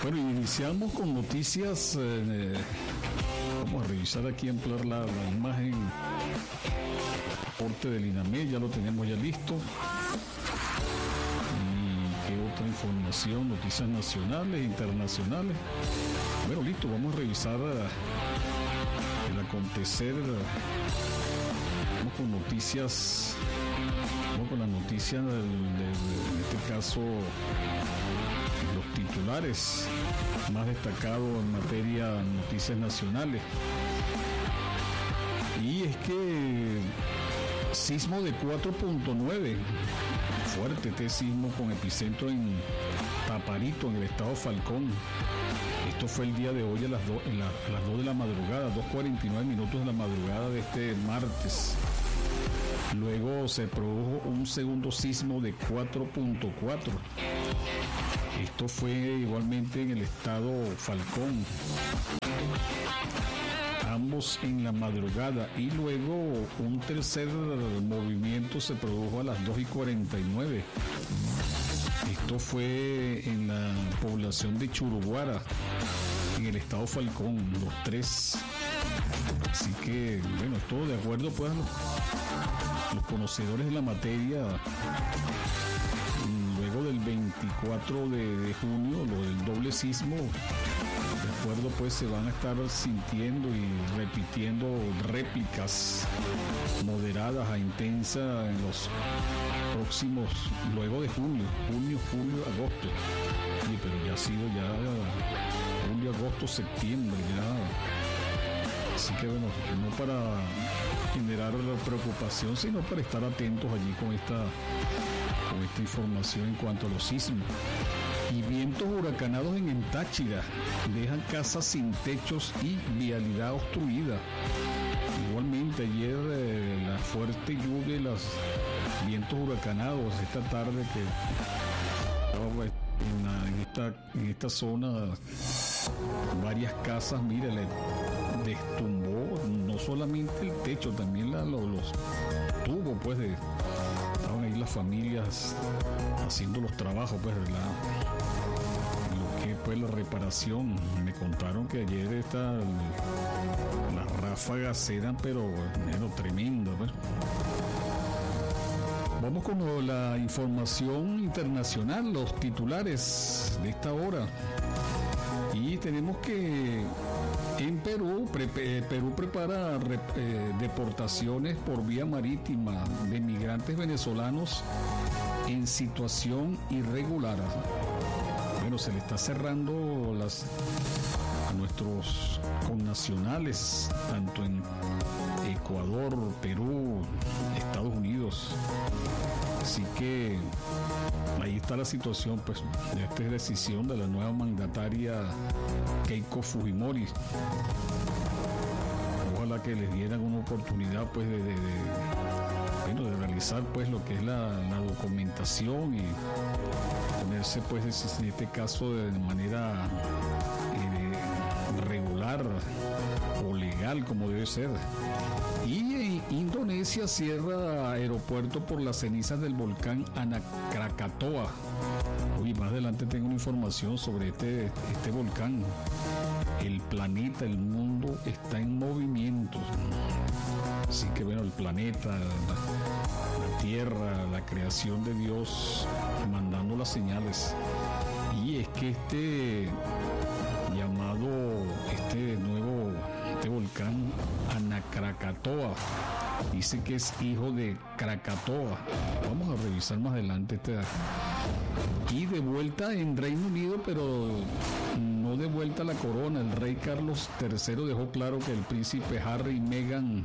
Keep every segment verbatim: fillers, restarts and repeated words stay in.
Bueno, iniciamos con noticias. Eh, vamos a revisar aquí, ampliar la, la imagen. Reporte del INAME, ya lo tenemos ya listo. Y qué otra información, noticias nacionales, internacionales. Bueno, listo, vamos a revisar uh, el acontecer. Uh, vamos con noticias. Vamos con las noticias del, del, en este caso, los titulares más destacados en materia de noticias nacionales. Y es que sismo de cuatro punto nueve, fuerte este sismo con epicentro en Taparito, en el estado Falcón. Esto fue el día de hoy a las dos de la madrugada, dos cuarenta y nueve minutos de la madrugada de este martes. Luego se produjo un segundo sismo de cuatro punto cuatro. Esto fue igualmente en el estado Falcón. Ambos en la madrugada, y luego un tercer movimiento se produjo a las dos y cuarenta y nueve. Esto fue en la población de Churuguara, en el estado Falcón, los tres. Así que, bueno, todo de acuerdo pues a los, los conocedores de la materia. Luego del veinticuatro de, de junio, lo del doble sismo, de acuerdo pues se van a estar sintiendo y repitiendo réplicas moderadas a intensas en los próximos, luego de junio, junio, julio, agosto. Sí, pero ya ha sido ya julio, agosto, septiembre, ya. Así que bueno, no para generar preocupación, sino para estar atentos allí con esta, con esta información en cuanto a los sismos. Y vientos huracanados en Táchira dejan casas sin techos y vialidad obstruida. Igualmente ayer eh, la fuerte lluvia y los vientos huracanados esta tarde que en, la, en, esta, en esta zona varias casas, mire, le destumbó no solamente el techo, también la, los, los tubos, pues de, estaban ahí las familias haciendo los trabajos, pues la lo que pues la reparación. Me contaron que ayer esta, las ráfagas eran pero bueno, tremendas, pues. Vamos con la información internacional, los titulares de esta hora. Y tenemos que en Perú, pre, Perú prepara re, eh, deportaciones por vía marítima de migrantes venezolanos en situación irregular. Bueno, se le está cerrando las, a nuestros connacionales, tanto en Ecuador, Perú, Estados Unidos. Así que ahí está la situación, pues, de esta decisión de la nueva mandataria Keiko Fujimori. Ojalá que les dieran una oportunidad, pues, de, de, de, bueno, de realizar, pues, lo que es la, la documentación y ponerse, pues, en este caso de manera eh, regular o legal, como debe ser. Y en Indonesia cierra aeropuerto por las cenizas del volcán Anak Krakatoa. Uy, más adelante tengo una información sobre este, este volcán. El planeta, el mundo está en movimiento. Así que bueno, el planeta, la, la tierra, la creación de Dios, mandando las señales. Y es que este llamado, este nuevo, este volcán Anak Krakatoa, dice que es hijo de Krakatoa. Vamos a revisar más adelante este. Y de vuelta en Reino Unido, pero no de vuelta a la corona. El rey Carlos tercero dejó claro que el príncipe Harry y Meghan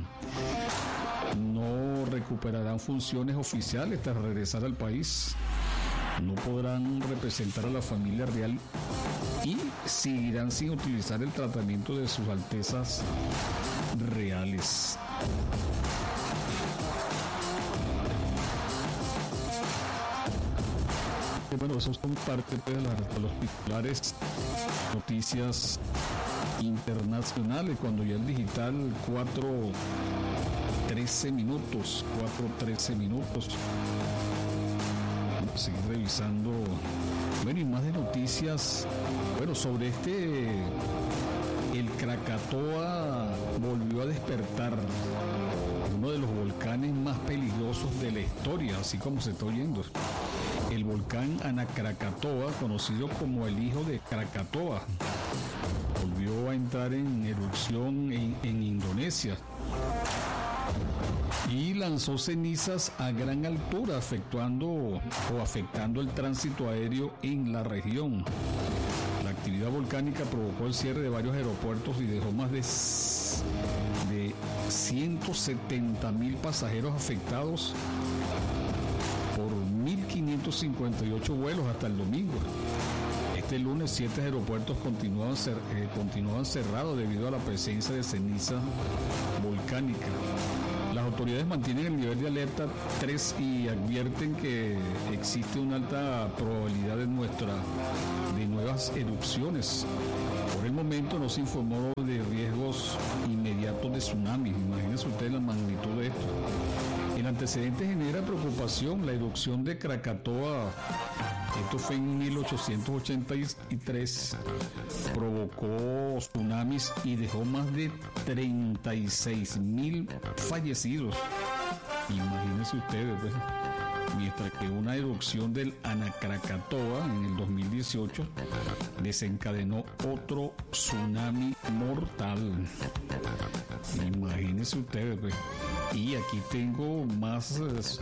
no recuperarán funciones oficiales tras regresar al país. No podrán representar a la familia real y seguirán sin utilizar el tratamiento de sus altezas reales. Bueno, esos son parte de, la, de los titulares, noticias internacionales, cuando ya el digital cuatro trece minutos, cuatro trece minutos. Vamos a seguir revisando Bueno, y más de noticias, bueno, sobre este, el Krakatoa volvió a despertar, uno de los volcanes más peligrosos de la historia, así como se está oyendo. El volcán Anakrakatoa, conocido como el hijo de Krakatoa, volvió a entrar en erupción en, en Indonesia y lanzó cenizas a gran altura, afectando o afectando el tránsito aéreo en la región. La actividad volcánica provocó el cierre de varios aeropuertos y dejó más de, de ciento setenta mil pasajeros afectados por mil quinientos cincuenta y ocho vuelos hasta el domingo. Este lunes, siete aeropuertos continuaban, cer eh, continuaban cerrados debido a la presencia de ceniza volcánica. Las autoridades mantienen el nivel de alerta tres y advierten que existe una alta probabilidad de, nuestra, de nuevas erupciones. Por el momento no se informó de riesgos inmediatos de tsunamis. Imagínense ustedes la magnitud de esto. El antecedente genera preocupación. La erupción de Krakatoa, esto fue en mil ochocientos ochenta y tres, provocó tsunamis y dejó más de treinta y seis mil fallecidos. Imagínense ustedes, pues. Mientras que una erupción del Anakrakatoa en el dos mil dieciocho desencadenó otro tsunami mortal. Imagínense ustedes, pues. Y aquí tengo más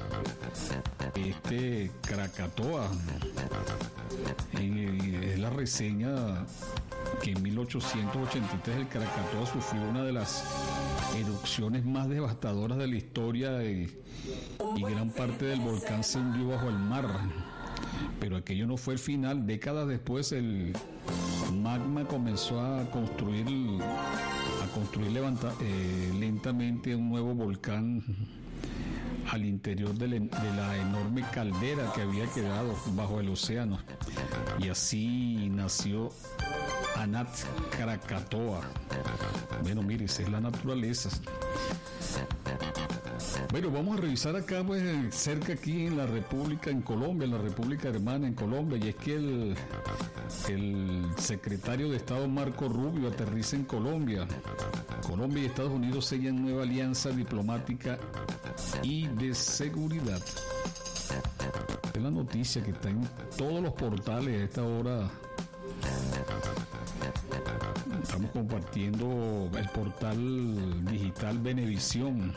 este Krakatoa. Es la reseña que en mil ochocientos ochenta y tres el Krakatoa sufrió una de las erupciones más devastadoras de la historia y, y gran parte del volcán se hundió bajo el mar. Pero aquello no fue el final. Décadas después el magma comenzó a construir a construir levanta, eh, lentamente un nuevo volcán al interior de, le, de la enorme caldera que había quedado bajo el océano, y así nació Anakrakatoa. Bueno, mire, esa es la naturaleza. Bueno, vamos a revisar acá, pues, cerca aquí en la República, en Colombia, en la República Hermana en Colombia, y es que el, el secretario de Estado Marco Rubio aterriza en Colombia. Colombia y Estados Unidos sellan nueva alianza diplomática y de seguridad. Es la noticia que está en todos los portales a esta hora. Estamos compartiendo el portal digital Venevisión.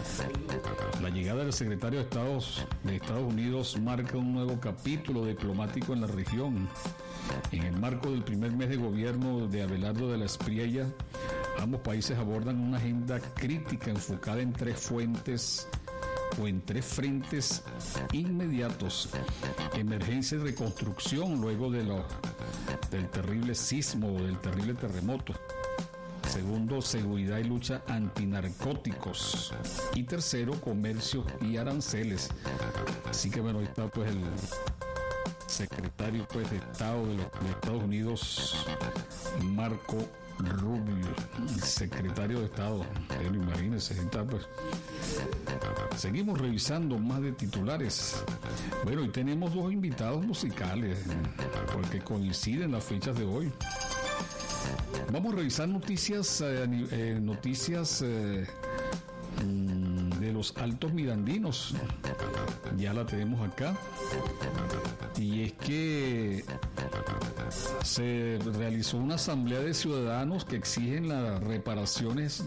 La llegada del secretario de Estados, de Estados Unidos marca un nuevo capítulo diplomático en la región. En el marco del primer mes de gobierno de Abelardo de la Espriella, ambos países abordan una agenda crítica enfocada en tres fuentes o en tres frentes inmediatos: emergencia y reconstrucción luego de lo, del terrible sismo o del terrible terremoto. Segundo, seguridad y lucha antinarcóticos. Y tercero, comercio y aranceles. Así que bueno, ahí está pues el secretario pues de Estado de los de Estados Unidos, Marco Rubio, el secretario de Estado. Pero imagínense, está pues. Seguimos revisando más de titulares. Bueno, y tenemos dos invitados musicales, porque coinciden las fechas de hoy. Vamos a revisar noticias, eh, eh, noticias eh, de los Altos Mirandinos. Ya la tenemos acá. Y es que se realizó una asamblea de ciudadanos que exigen las reparaciones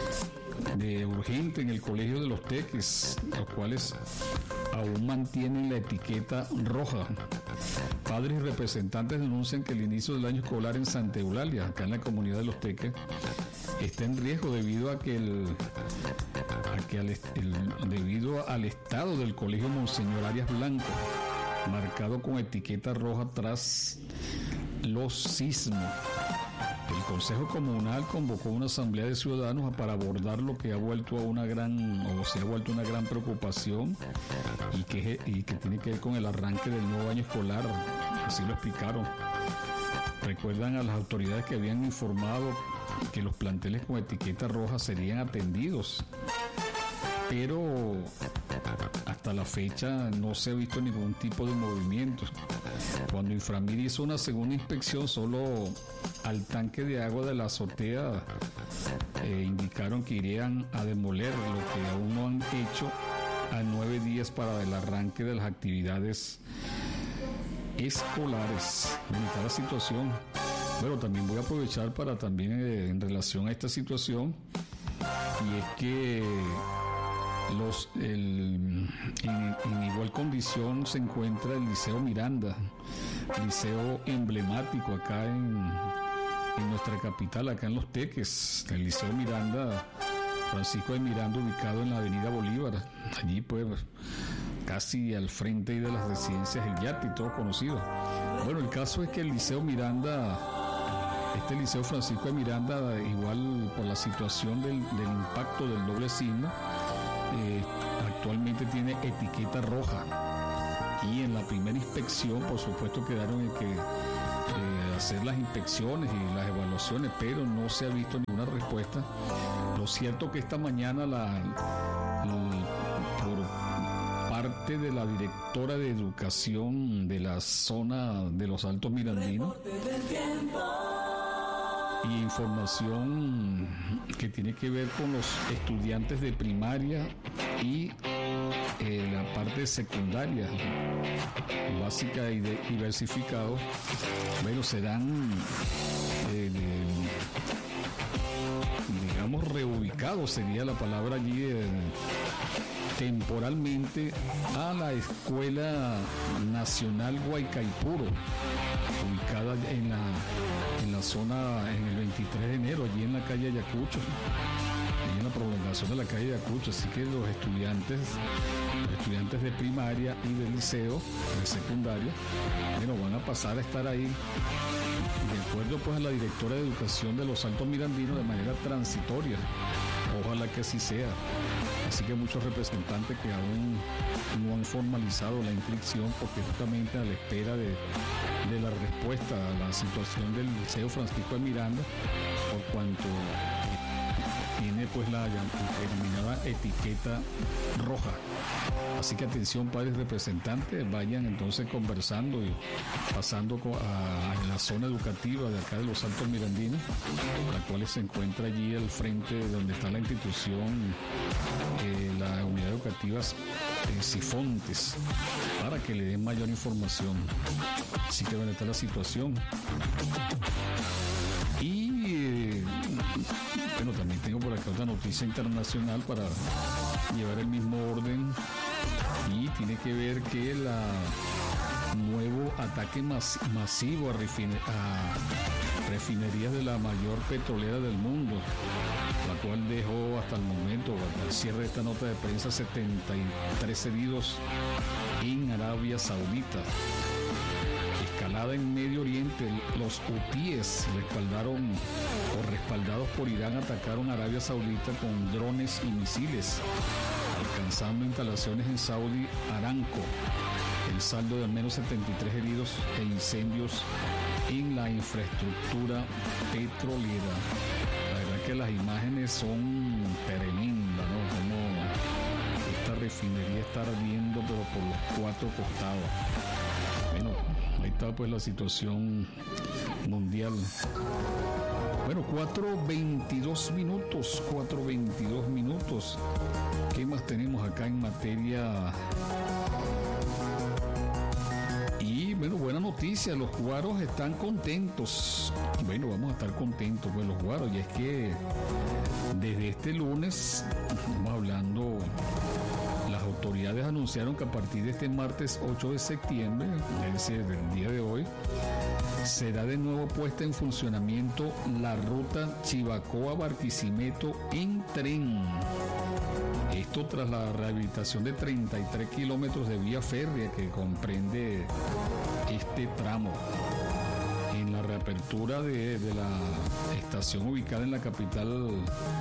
de urgente en el Colegio de los Teques, los cuales aún mantienen la etiqueta roja. Padres y representantes denuncian que el inicio del año escolar en Santa Eulalia, acá en la comunidad de Los Teques, está en riesgo debido a que el, a que al, el debido al estado del Colegio Monseñor Arias Blanco, marcado con etiqueta roja tras los sismos. El Consejo Comunal convocó una asamblea de ciudadanos para abordar lo que ha vuelto a una gran, o se ha vuelto una gran preocupación y que, y que tiene que ver con el arranque del nuevo año escolar. Así lo explicaron. Recuerdan a las autoridades que habían informado que los planteles con etiqueta roja serían atendidos, pero hasta la fecha no se ha visto ningún tipo de movimiento. Cuando Inframir hizo una segunda inspección solo al tanque de agua de la azotea, eh, indicaron que irían a demoler, lo que aún no han hecho a nueve días para el arranque de las actividades escolares. Limitar la situación. Bueno, también voy a aprovechar para también eh, en relación a esta situación, y es que los el, en, en igual condición se encuentra el Liceo Miranda, liceo emblemático acá en, en nuestra capital, acá en Los Teques. El Liceo Miranda, Francisco de Miranda, ubicado en la avenida Bolívar, allí pues casi al frente de las residencias El Yate y todo conocido. Bueno, el caso es que el Liceo Miranda, este Liceo Francisco de Miranda, igual por la situación del, del impacto del doble signo, eh, actualmente tiene etiqueta roja, y en la primera inspección por supuesto quedaron en que eh, hacer las inspecciones y las evaluaciones, pero no se ha visto ninguna respuesta. Lo cierto que esta mañana la, la por parte de la directora de educación de la zona de los Altos Mirandinos, y información que tiene que ver con los estudiantes de primaria y eh, la parte secundaria básica y de, diversificado, bueno, serán eh, digamos reubicados, sería la palabra allí, eh, temporalmente a la Escuela Nacional Guaycaipuro, ubicada en la, en la zona, en el veintitrés de enero, allí en la calle Ayacucho, allí en la prolongación de la calle Ayacucho. Así que los estudiantes, los estudiantes de primaria y de liceo, de secundaria, bueno, van a pasar a estar ahí, de acuerdo pues a la directora de educación de los Altos Mirandinos, de manera transitoria. Ojalá que así sea. Así que muchos representantes que aún no han formalizado la inscripción, porque justamente a la espera de, de la respuesta a la situación del Liceo Francisco de Miranda, por cuanto tiene pues la denominada etiqueta roja. Así que atención, padres representantes, vayan entonces conversando y pasando a, a la zona educativa de acá de los Altos Mirandinos, la cual se encuentra allí al frente de donde está la institución, eh, la unidad educativa eh, Sifontes, para que le den mayor información. Así que donde está la situación. Y eh, bueno, también tengo por acá otra noticia internacional para llevar el mismo orden, y tiene que ver que la nuevo ataque mas, masivo a, refine, a refinerías de la mayor petrolera del mundo, la cual dejó hasta el momento, al cierre de esta nota de prensa, setenta y tres heridos en Arabia Saudita. Escalada en Medio Oriente, los hutíes respaldaron o respaldados por Irán atacaron a Arabia Saudita con drones y misiles, alcanzando instalaciones en Saudi Aramco. El saldo de al menos setenta y tres heridos e incendios en la infraestructura petrolera. La verdad que las imágenes son tremendas, ¿no? Como esta refinería está ardiendo, pero por los cuatro costados. Bueno, ahí está pues la situación mundial. Bueno, cuatro veintidós minutos, cuatro veintidós minutos. ¿Qué más tenemos acá en materia? Y bueno, buena noticia, los guaros están contentos. Bueno, vamos a estar contentos pues los guaros, y es que desde este lunes, estamos hablando, las autoridades anunciaron que a partir de este martes ocho de septiembre, es decir, del día de hoy, será de nuevo puesta en funcionamiento la ruta Chivacoa-Barquisimeto en tren. Esto tras la rehabilitación de treinta y tres kilómetros de vía férrea que comprende este tramo. En la reapertura de, de la estación ubicada en la capital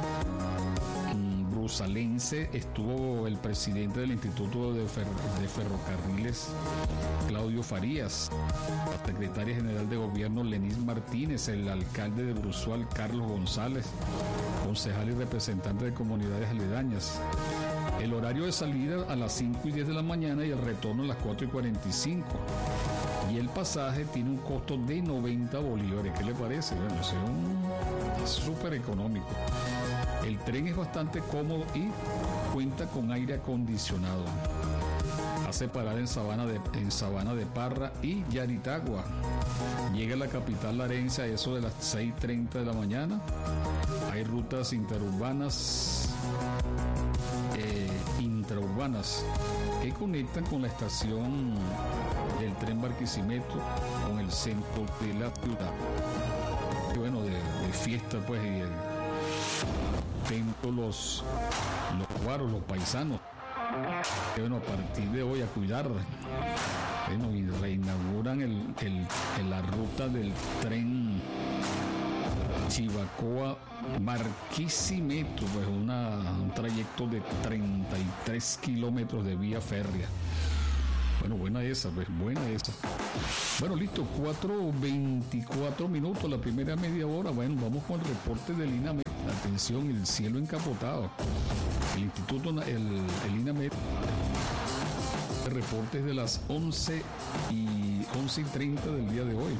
brusalense estuvo el presidente del Instituto de, Fer- de Ferrocarriles, Claudio Farías, la secretaria general de gobierno Lenis Martínez, el alcalde de Brusual Carlos González, concejal y representante de comunidades aledañas. El horario de salida a las cinco y diez de la mañana y el retorno a las cuatro y cuarenta y cinco. Y el pasaje tiene un costo de noventa bolívares. ¿Qué le parece? Bueno, es súper económico. El tren es bastante cómodo y cuenta con aire acondicionado. Hace parada en Sabana de, en Sabana de Parra y Yaritagua. Llega a la capital larense a eso de las seis y treinta de la mañana. Hay rutas interurbanas, eh, intraurbanas que conectan con la estación del tren Barquisimeto con el centro de la ciudad. Y bueno, de, de fiesta pues, y atentos los, los cuaros, los paisanos. Que bueno, a partir de hoy a cuidar. Bueno, y reinauguran el, el, el, la ruta del tren Chivacoa Barquisimeto, pues una, un trayecto de treinta y tres kilómetros de vía férrea. Bueno, buena esa, pues buena esa. Bueno, listo, cuatro veinticuatro minutos, la primera media hora. Bueno, vamos con el reporte del INAMED. Atención, el cielo encapotado. El Instituto, el, el INAMED, reportes de las once y treinta del día de hoy.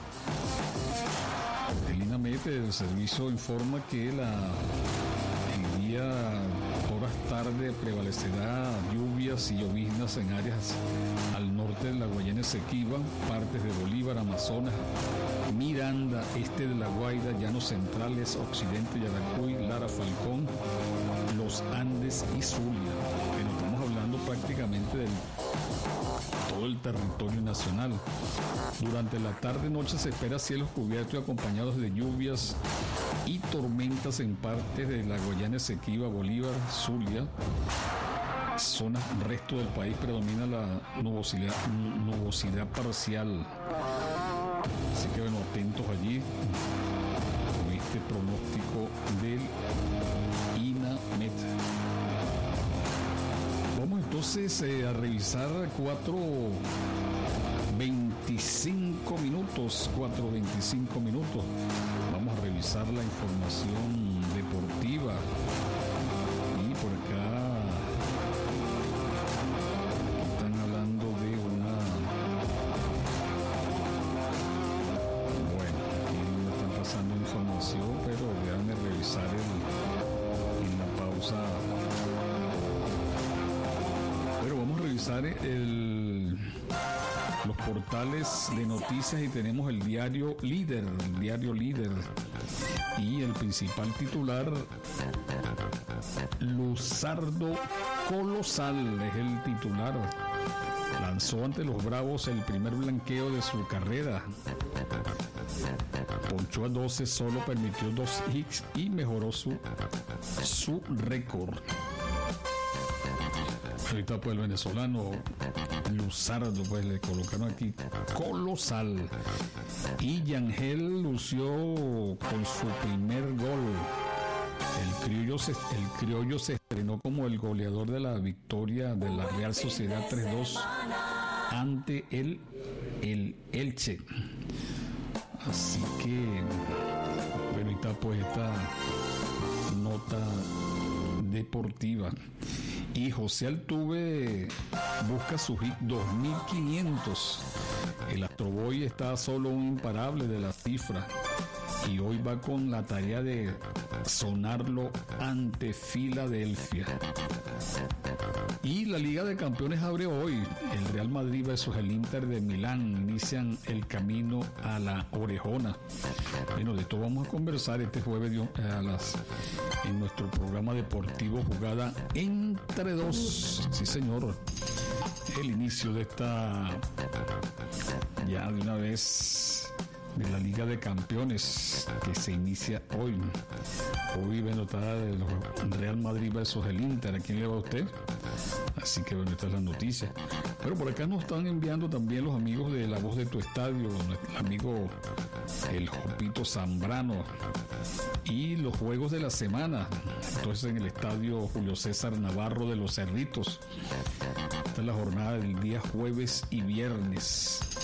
El INAMED, el servicio, informa que la, el día, horas tarde, prevalecerá lluvias y lloviznas en áreas al norte de la Guayana Esequiba, partes de Bolívar, Amazonas, Miranda, este de La Guaira, Llanos Centrales, Occidente, Yaracuy, Lara, Falcón, Los Andes y Zulia. Que nos estamos hablando prácticamente del todo el territorio nacional. Durante la tarde-noche se espera cielos cubiertos y acompañados de lluvias y tormentas en partes de la Guayana Esequiba, Bolívar, Zulia. Zonas, resto del país predomina la nubosidad, nubosidad parcial. Así que bueno, atentos allí con este pronóstico del INAMED. Vamos entonces eh, a revisar cuatro veinticinco minutos, cuatro veinticinco minutos. Vamos a revisar la información deportiva. Y por acá están hablando de una... Bueno, aquí me están pasando información, pero déjame revisar el, en la pausa. Pero vamos a revisar el, los portales de noticias y tenemos el diario Líder, el diario Líder. Y el principal titular, Luzardo colosal, es el titular. Lanzó ante los Bravos el primer blanqueo de su carrera. Ponchó a doce, solo permitió dos hits y mejoró su, su récord. Ahorita pues el venezolano Luzardo, pues le colocaron aquí colosal. Y Yangel lució con su primer gol. El criollo, se, el criollo se estrenó como el goleador de la victoria de la Real Sociedad tres dos ante el, el Elche. Así que, bueno, ahorita pues esta nota deportiva. Y José Altuve busca su hit dos mil quinientos. El Astro Boy está solo un imparable de la cifra y hoy va con la tarea de sonarlo ante Filadelfia. Y la Liga de Campeones abre hoy. El Real Madrid versus el Inter de Milán inician el camino a la orejona. Bueno, de esto vamos a conversar este jueves a las, en nuestro programa deportivo Jugada Entre Dos. Sí, señor. El inicio de esta, ya de una vez, de la Liga de Campeones que se inicia hoy. Hoy, bueno, está el Real Madrid versus el Inter. ¿A quién le va a usted? Así que bueno, esta es la noticia. Pero por acá nos están enviando también los amigos de La Voz de tu Estadio, nuestro amigo el Jopito Zambrano, y los juegos de la semana. Entonces en el estadio Julio César Navarro de Los Cerritos. Esta es la jornada del día jueves y viernes.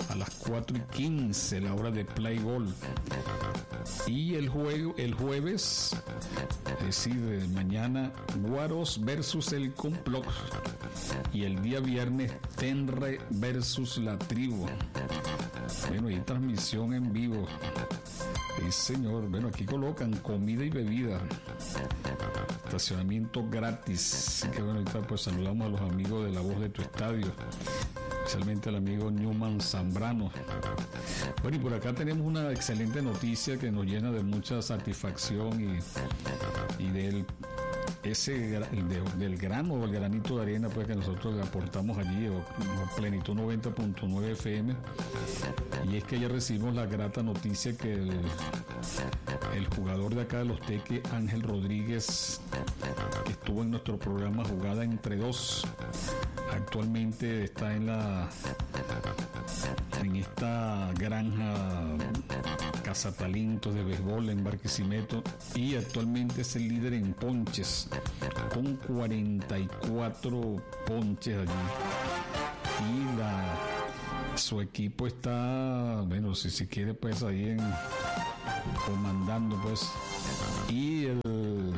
a las cuatro y quince, la hora de play ball. Y el, juego, el jueves, es decir, mañana, Guaros versus el Complot. Y el día viernes, Tenre versus la Tribu. Bueno, hay transmisión en vivo. Sí, señor. Bueno, aquí colocan comida y bebida. Estacionamiento gratis. Así que bueno, ahorita pues saludamos a los amigos de La Voz de tu Estadio, especialmente al amigo Newman Zambrano. Bueno, y por acá tenemos una excelente noticia que nos llena de mucha satisfacción y, y del ese de, del grano o el granito de arena pues que nosotros le aportamos allí, o, o Plenitud noventa punto nueve F M. Y es que ya recibimos la grata noticia que el, el jugador de acá de Los Teques, Ángel Rodríguez, que estuvo en nuestro programa Jugada entre Dos, actualmente está en la en esta granja cazatalentos de béisbol en Barquisimeto, y actualmente es el líder en ponches con cuarenta y cuatro ponches allí. Y la su equipo está, bueno, si se quiere pues ahí en comandando pues, y el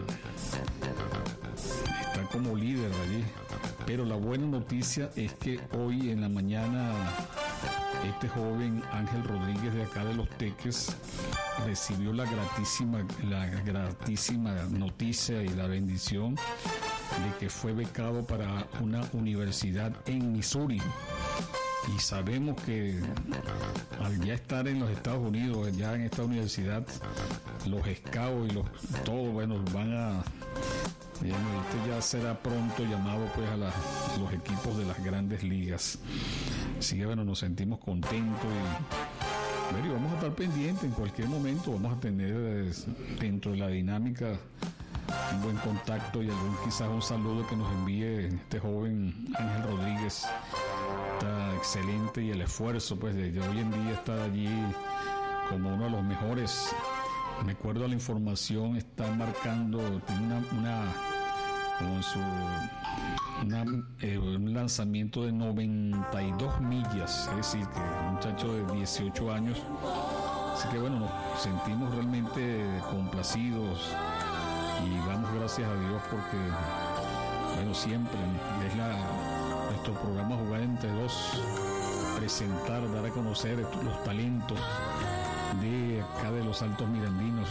está como líder allí. Pero la buena noticia es que hoy en la mañana este joven Ángel Rodríguez de acá de Los Teques recibió la gratísima, la gratísima noticia y la bendición de que fue becado para una universidad en Missouri. Y sabemos que al ya estar en los Estados Unidos, ya en esta universidad, los scouts y los todos, bueno, van a bien, este ya será pronto llamado pues a la, los equipos de las grandes ligas. Así que bueno, nos sentimos contentos y, bueno, y vamos a estar pendientes en cualquier momento. Vamos a tener eh, dentro de la dinámica un buen contacto y algún quizás un saludo que nos envíe este joven Ángel Rodríguez. Está excelente, y el esfuerzo pues de, de hoy en día estar allí como uno de los mejores. Me acuerdo, la información está marcando, tiene una, una con su una, eh, un lanzamiento de noventa y dos millas, es decir, que un muchacho de dieciocho años. Así que bueno, nos sentimos realmente complacidos y damos gracias a Dios porque, bueno, siempre es la, nuestro programa Jugar entre Dos, presentar, dar a conocer los talentos de acá de los Altos Mirandinos.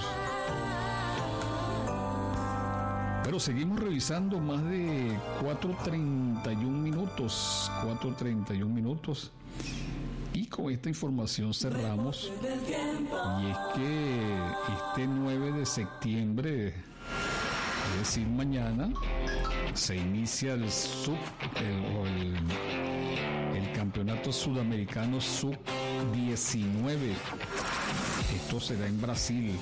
Pero seguimos revisando más de cuatro treinta y un minutos, cuatro treinta y un minutos, y con esta información cerramos. Y es que este nueve de septiembre, es decir, mañana, se inicia el sub el, el, el campeonato sudamericano sub diecinueve. Esto será en Brasil.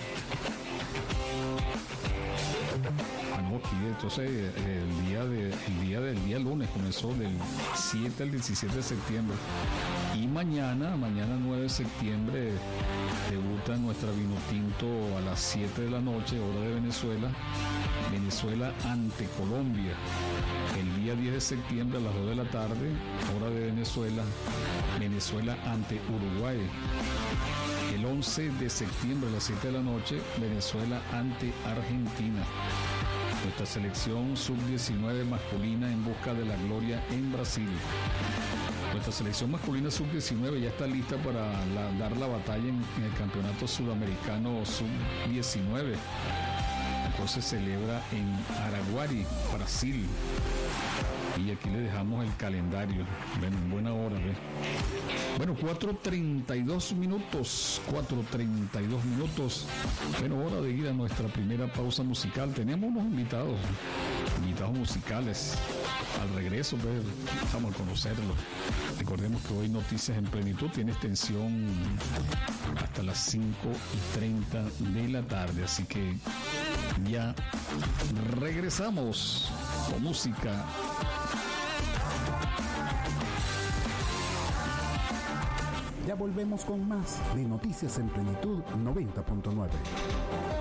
Aquí, entonces el día de el día del día lunes comenzó del siete al diecisiete de septiembre, y mañana mañana nueve de septiembre debuta nuestra Vinotinto a las siete de la noche, hora de Venezuela, Venezuela ante Colombia. El día diez de septiembre a las dos de la tarde, hora de Venezuela, Venezuela ante Uruguay. El once de septiembre a las siete de la noche, Venezuela ante Argentina. Nuestra selección sub diecinueve masculina en busca de la gloria en Brasil. Nuestra selección masculina sub diecinueve ya está lista para la, dar la batalla en, en el campeonato sudamericano sub diecinueve. Entonces se celebra en Araguari, Brasil. Y aquí le dejamos el calendario. Ven, en buena hora, ¿ves? Bueno, cuatro treinta y dos minutos, cuatro treinta y dos minutos. Bueno, hora de ir a nuestra primera pausa musical. Tenemos unos invitados, invitados musicales. Al regreso, pues, vamos a conocerlos. Recordemos que hoy Noticias en Plenitud tiene extensión hasta las cinco y treinta de la tarde. Así que ya regresamos con música. Ya volvemos con más de Noticias en Plenitud noventa punto nueve.